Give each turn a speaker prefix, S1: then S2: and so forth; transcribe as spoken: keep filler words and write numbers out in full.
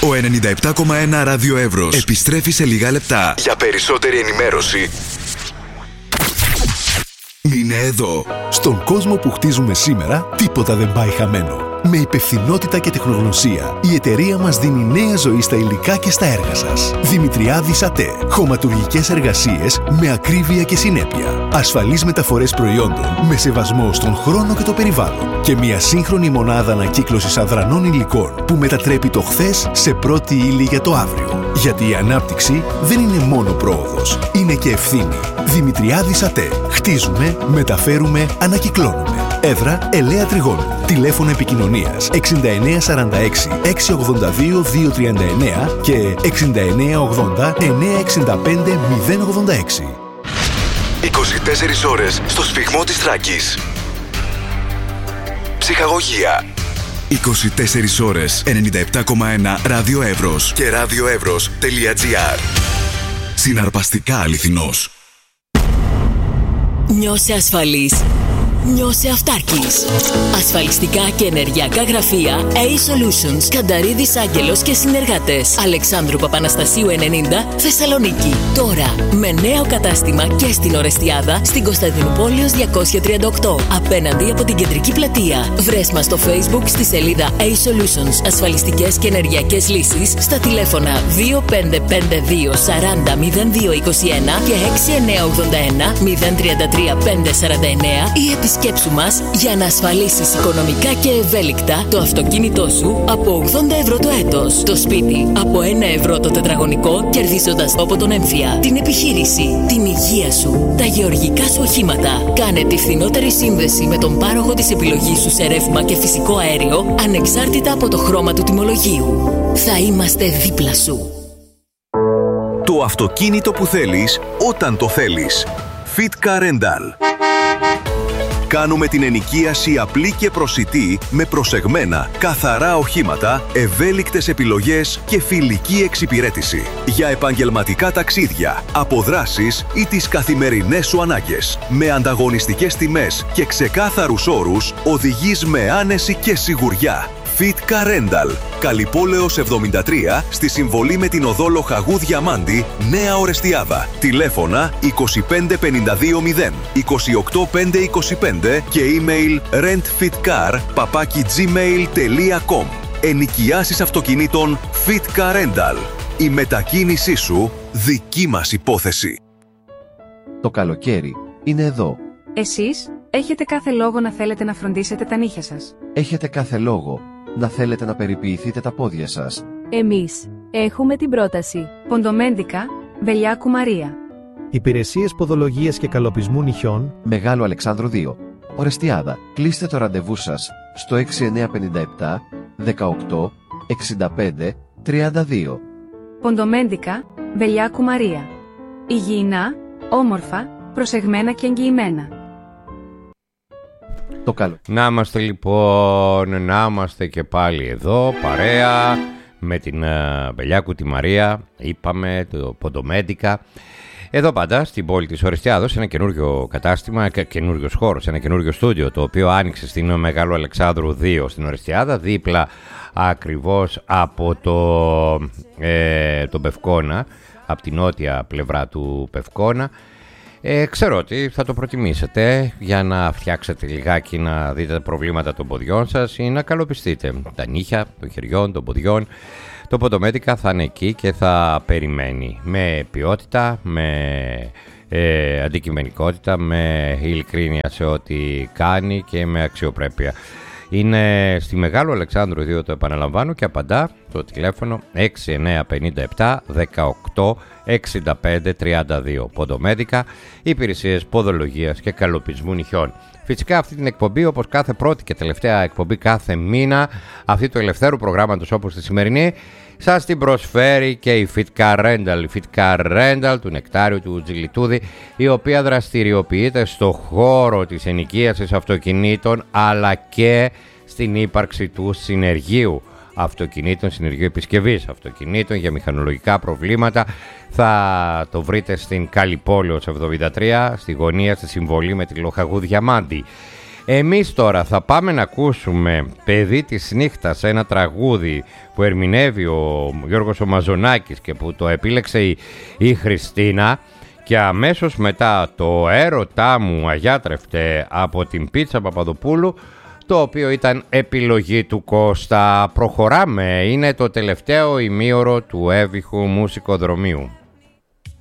S1: Ο ενενήντα επτά κόμμα ένα Ράδιο Εύρος επιστρέφει σε λίγα λεπτά. Για περισσότερη ενημέρωση, μείνε εδώ.
S2: Στον κόσμο που χτίζουμε σήμερα, τίποτα δεν πάει χαμένο. Με υπευθυνότητα και τεχνογνωσία, η εταιρεία μας δίνει νέα ζωή στα υλικά και στα έργα σας. Δημητριάδης ΑΤΕ. Χωματουργικές εργασίες με ακρίβεια και συνέπεια. Ασφαλείς μεταφορές προϊόντων με σεβασμό στον χρόνο και το περιβάλλον. Και μια σύγχρονη μονάδα ανακύκλωσης αδρανών υλικών που μετατρέπει το χθες σε πρώτη ύλη για το αύριο. Γιατί η ανάπτυξη δεν είναι μόνο πρόοδος, είναι και ευθύνη. Δημητριάδης ΑΤΕ. Χτίζουμε, μεταφέρουμε, ανακυκλώνουμε. Έδρα Ελαία Τριγώνου. Τηλέφωνο επικοινωνίας εξήντα εννέα σαράντα έξι εξακόσια ογδόντα δύο διακόσια τριάντα εννέα και εξήντα εννέα ογδόντα εννιακόσια εξήντα πέντε μηδέν ογδόντα έξι.
S1: είκοσι τέσσερις ώρες στο σφιγμό της Θράκης. Ψυχαγωγία. είκοσι τέσσερις ώρες ενενήντα επτά κόμμα ένα Ράδιο Εύρος και radioevros.gr. Συναρπαστικά αληθινός.
S3: Νιώσε ασφαλής. Νιώσε αυτάρκης. Ασφαλιστικά και ενεργειακά γραφεία A-Solutions, Κανταρίδης Άγγελος και συνεργάτες. Αλεξάνδρου Παπαναστασίου ενενήντα, Θεσσαλονίκη. Τώρα με νέο κατάστημα και στην Ορεστιάδα, στην Κωνσταντινούπολεως διακόσια τριάντα οκτώ, απέναντι από την κεντρική πλατεία. Βρες μας στο Facebook στη σελίδα A-Solutions, ασφαλιστικές και ενεργειακές λύσεις, στα τηλέφωνα δύο πέντε πέντε δύο σαράντα μηδέν δύο είκοσι ένα και έξι εννέα ογδόντα ένα μηδέν τριάντα τρία πεντακόσια σαράντα εννέα ή επισκέψου μας για να ασφαλίσεις οικονομικά και ευέλικτα το αυτοκίνητό σου από ογδόντα ευρώ το έτος, το σπίτι από ένα ευρώ το τετραγωνικό, κερδίζοντας από τον έμφυα, την επιχείρηση, την υγεία σου, τα γεωργικά σου οχήματα. Κάνε τη φθηνότερη σύνδεση με τον πάροχο της επιλογής σου σε ρεύμα και φυσικό αέριο, ανεξάρτητα από το χρώμα του τιμολογίου. Θα είμαστε δίπλα σου.
S4: Το αυτοκίνητο που θέλεις όταν το θέλεις. Fitka Rental. Κάνουμε την ενοικίαση απλή και προσιτή με προσεγμένα, καθαρά οχήματα, ευέλικτες επιλογές και φιλική εξυπηρέτηση. Για επαγγελματικά ταξίδια, αποδράσεις ή τις καθημερινές σου ανάγκες. Με ανταγωνιστικές τιμές και ξεκάθαρους όρους, οδηγείς με άνεση και σιγουριά. Fitka Rental. Καλυπόλεως εβδομήντα τρία, στη συμβολή με την οδό Λοχαγού Διαμάντη, Νέα Ορεστιάδα. Τηλέφωνα είκοσι πέντε πενήντα δύο μηδέν, είκοσι οκτώ πεντακόσια είκοσι πέντε και email rentfitcar παπάκι gmail τελεία com. Ενοικιάσεις αυτοκινήτων Fitka Rental. Η μετακίνησή σου δική μας υπόθεση.
S5: Το καλοκαίρι είναι εδώ.
S6: Εσείς έχετε κάθε λόγο να θέλετε να φροντίσετε τα νύχια σας.
S5: Έχετε κάθε λόγο να θέλετε να περιποιηθείτε τα πόδια σας.
S7: Εμείς έχουμε την πρόταση.
S6: Ποντομέντικα, Βελιάκου Μαρία.
S8: Υπηρεσίες ποδολογίας και καλοπισμού νυχιών,
S5: Μεγάλο Αλεξάνδρου δύο. Ορεστιάδα. Κλείστε το ραντεβού σας στο έξι εννέα πέντε επτά δεκαοκτώ εξήντα πέντε τριάντα δύο.
S6: Ποντομέντικα, Βελιάκου Μαρία. Υγιεινά, όμορφα, προσεγμένα και εγγυημένα.
S5: Το καλό.
S9: Να είμαστε λοιπόν, να είμαστε και πάλι εδώ, παρέα, με την uh, Βελιάκου τη Μαρία, είπαμε, το Ποντομέντικα. Εδώ πάντα, στην πόλη της Ορεστιάδος, ένα καινούριο κατάστημα, καινούριος χώρος, ένα καινούριο στούντιο, το οποίο άνοιξε στην Μεγάλο Αλεξάνδρου δύο στην Ορεστιάδα, δίπλα ακριβώς από το, ε, τον Πευκόνα, από την νότια πλευρά του Πευκόνα. Ε, ξέρω ότι θα το προτιμήσετε για να φτιάξετε λιγάκι, να δείτε τα προβλήματα των ποδιών σας ή να καλοπιστείτε τα νύχια, των χεριών, των ποδιών. Το Ποντομέντικα θα είναι εκεί και θα περιμένει με ποιότητα, με ε, αντικειμενικότητα, με ειλικρίνεια σε ό,τι κάνει και με αξιοπρέπεια. Είναι στη Μεγάλο Αλεξάνδρου δύο, το επαναλαμβάνω, και απαντά το τηλέφωνο έξι εννέα πέντε επτά δεκαοκτώ εξήντα πέντε τριάντα δύο. Ποντομέντικα, υπηρεσίες ποδολογίας και καλοπισμού νυχιών. Φυσικά αυτή την εκπομπή, όπως κάθε πρώτη και τελευταία εκπομπή κάθε μήνα, αυτή του ελευθέρου προγράμματος όπως τη σημερινή, σας την προσφέρει και η Fitka Rental. Η Fitka Rental του Νεκτάριου του Τζιλιτούδη, η οποία δραστηριοποιείται στο χώρο της ενοικίασης αυτοκινήτων αλλά και στην ύπαρξη του συνεργείου αυτοκινήτων, συνεργείου επισκευής αυτοκινήτων για μηχανολογικά προβλήματα. Θα το βρείτε στην Καλυπόλεως εβδομήντα τρία, στη γωνία, στη συμβολή με τη Λοχαγού Διαμάντη. Εμείς τώρα θα πάμε να ακούσουμε «Παιδί της νύχτας», ένα τραγούδι που ερμηνεύει ο Γιώργος ο Μαζονάκης και που το επίλεξε η, η Χριστίνα, και αμέσως μετά το «Έρωτά μου αγιάτρευτε» από την Πίτσα Παπαδοπούλου, το οποίο ήταν επιλογή του Κώστα. Προχωράμε, είναι το τελευταίο ημίωρο του έβυχου μουσικοδρομίου.